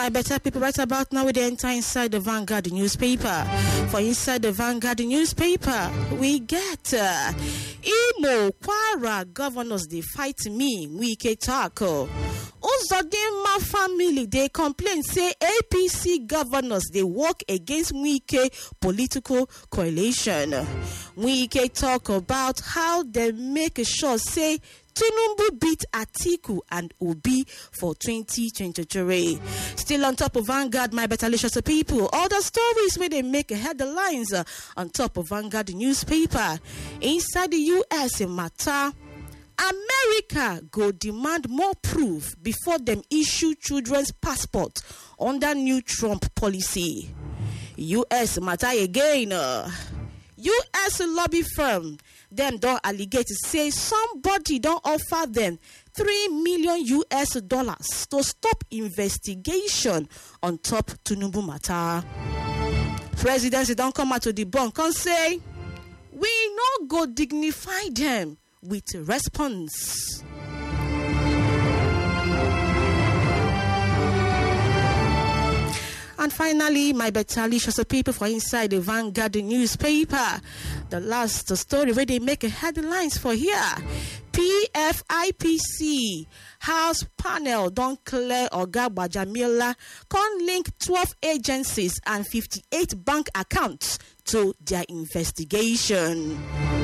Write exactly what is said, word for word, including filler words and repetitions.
my better people, right about now, we enter inside the Vanguard newspaper. For inside the Vanguard newspaper, we get uh, Imo Kwara governors, they fight me, Wike Tako. Uzodinma family, they complain, say A P C governors, they work against Wike political coalition. Wike talk about how they make sure, say, Tinubu beat Atiku and Obi for twenty twenty-three. Still on top of Vanguard, my betterlicious people. All the stories where they make headlines uh, on top of Vanguard newspaper. Inside the U S in matter, America go demand more proof before them issue children's passport under new Trump policy. U S matter again. Uh, U S lobby firm them don't allegate to say somebody don't offer them three million U S dollars to stop investigation on top Tinubu matter. Presidency don't come out to debunk and say we no go dignify them with response. And finally, my betterlicious people for inside the Vanguard newspaper. The last story where they make headlines for here. P F I P C House panel don't clear Oga Bajamila can link twelve agencies and fifty-eight bank accounts to their investigation.